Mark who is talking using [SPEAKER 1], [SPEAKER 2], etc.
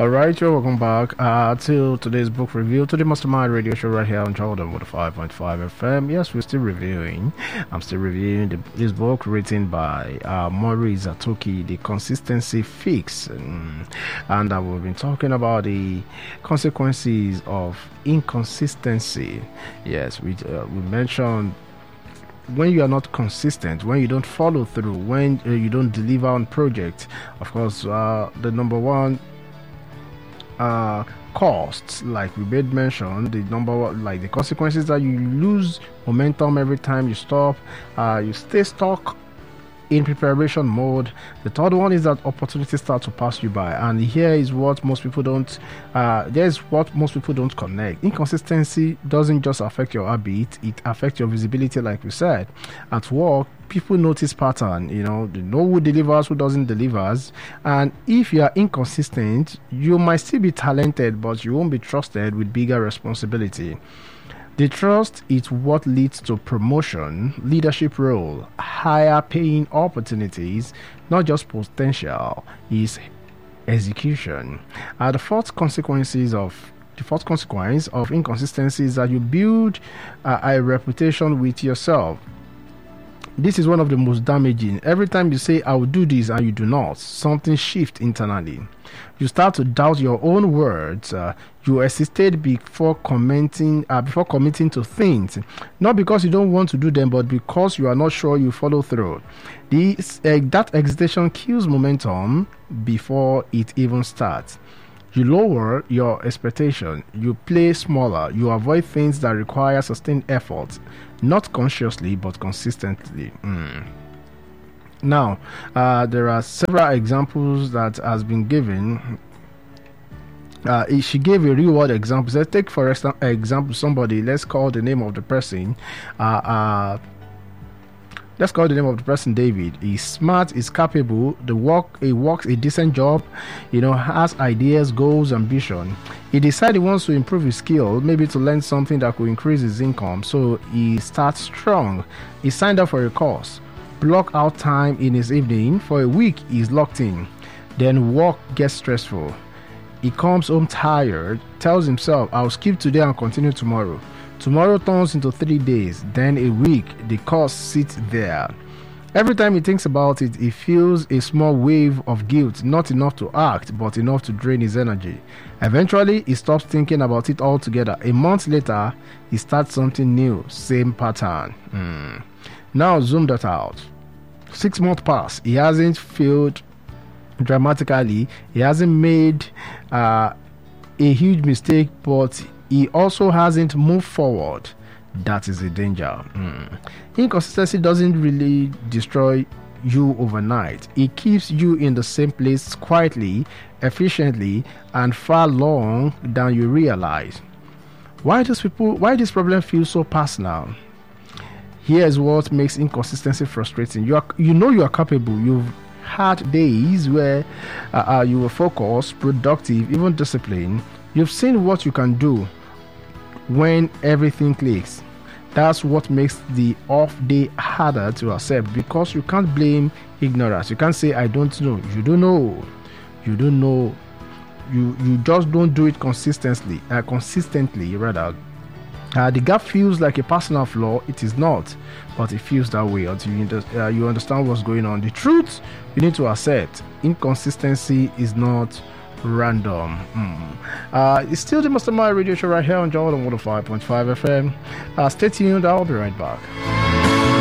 [SPEAKER 1] All right, you're welcome back to today's book review to the Mastermind Radio Show right here on Jordan with 5.5 FM. Yes, we're still reviewing. I'm still reviewing this book written by Maurice Atoki, The Consistency Fix, and we've been talking about the consequences of inconsistency. Yes, we mentioned when you are not consistent, when you don't follow through, when you don't deliver on project. Of course, the number one costs, like we made mention, the number one, like the consequences that you lose momentum every time you stop, you stay stuck in preparation mode. The third one is that opportunities start to pass you by, and here is what most people don't there's what most people don't connect. Inconsistency doesn't just affect your habit, it affects your visibility. Like we said, at work, people notice pattern. They know who delivers, who doesn't delivers, and if you are inconsistent, you might still be talented, but you won't be trusted with bigger responsibility. The trust is what leads to promotion, leadership role, higher paying opportunities, not just potential, is execution. The fourth consequence of inconsistency is that you build a reputation with yourself. This is one of the most damaging. Every time you say I will do this and you do not, something shifts internally. You start to doubt your own words. You hesitate before committing to things, not because you don't want to do them, but because you are not sure you follow through. That hesitation kills momentum before it even starts. You lower your expectation, you play smaller, you avoid things that require sustained effort, not consciously but consistently. Now, there are several examples that has been given. She gave a real world example. Let's take for example somebody. Let's call the name of the person. Let's call the name of the person David. He's smart, he's capable, he works a decent job, has ideas, goals, ambition. He decided he wants to improve his skill, maybe to learn something that could increase his income. So he starts strong. He signed up for a course, block out time in his evening. For a week, he's locked in. Then work gets stressful. He comes home tired, tells himself, I'll skip today and continue tomorrow. Tomorrow turns into 3 days, then a week. The course sits there. Every time he thinks about it, he feels a small wave of guilt, not enough to act, but enough to drain his energy. Eventually, he stops thinking about it altogether. A month later, he starts something new, same pattern. Now zoom that out. 6 months pass. He hasn't failed dramatically. He hasn't made a huge mistake, but he also hasn't moved forward. That is a danger. Inconsistency doesn't really destroy you overnight. It keeps you in the same place quietly, efficiently, and far long than you realize. Why this problem feels so personal? Here's what makes inconsistency frustrating. You are capable. You've had days where you were focused, productive, even disciplined. You've seen what you can do when everything clicks. That's what makes the off day harder to accept, because you can't blame ignorance. You can't say I don't know. You don't know. You just don't do it consistently rather. The gap feels like a personal flaw. It is not, but it feels that way until you understand what's going on. The truth you need to accept: inconsistency is not random. It's still the Mastermind Radio Show right here on Jordan 105.5 FM. Stay tuned. I'll be right back.